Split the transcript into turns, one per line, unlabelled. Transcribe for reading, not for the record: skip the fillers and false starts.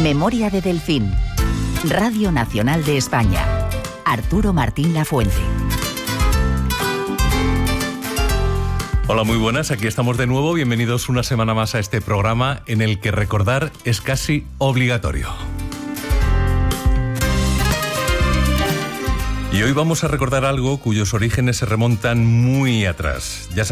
Memoria de Delfín. Radio Nacional de España. Arturo Martín Lafuente.
Hola, muy buenas, aquí estamos de nuevo. Bienvenidos una semana más a este programa en el que recordar es casi obligatorio. Y hoy vamos a recordar algo cuyos orígenes se remontan muy atrás. Ya